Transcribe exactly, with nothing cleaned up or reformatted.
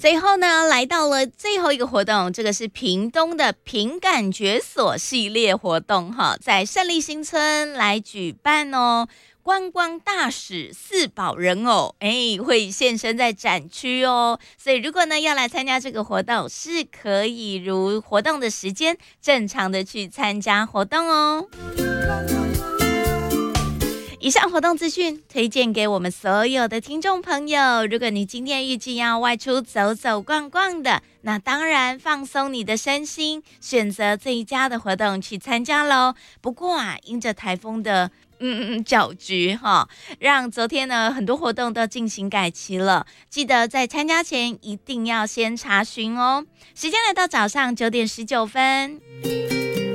最后呢，来到了最后一个活动，这个是屏东的凭感觉所系列活动哈，在胜利新村来举办哦。观光大使四宝人偶，哎，会现身在展区哦。所以如果呢要来参加这个活动，是可以如活动的时间正常的去参加活动哦。以上活动资讯推荐给我们所有的听众朋友。如果你今天预计要外出走走逛逛的，那当然放松你的身心，选择最佳的活动去参加咯。不过啊，因着台风的嗯嗯搅局哈，让昨天呢很多活动都进行改期了。记得在参加前一定要先查询哦。时间来到早上九点十九分。